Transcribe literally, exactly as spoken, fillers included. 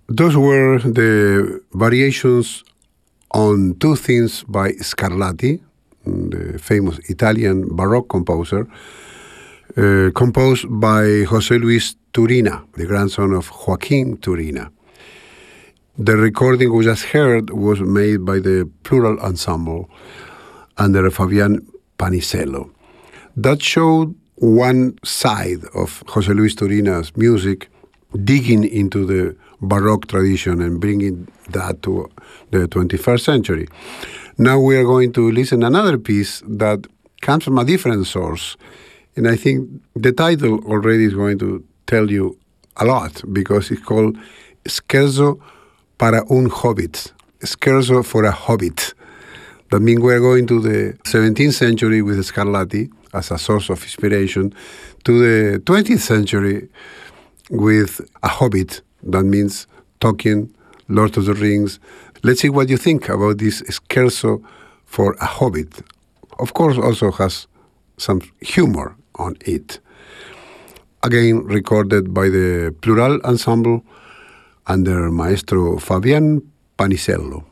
Those were the variations on two themes by Scarlatti, the famous Italian Baroque composer, uh, composed by José Luis Turina, the grandson of Joaquín Turina. The recording we just heard was made by the Plural Ensemble under Fabián Panisello. That showed one side of José Luis Turina's music, digging into the Baroque tradition and bringing that to the twenty-first century. Now we are going to listen another piece that comes from a different source. And I think the title already is going to tell you a lot, because it's called Scherzo para un Hobbit, Scherzo for a Hobbit. That means we're going to the seventeenth century with Scarlatti as a source of inspiration, to the twentieth century with a Hobbit. That means Tolkien, Lord of the Rings. Let's see what you think about this Scherzo for a Hobbit. Of course, also has some humor on it. Again, recorded by the Plural Ensemble under Maestro Fabián Panisello.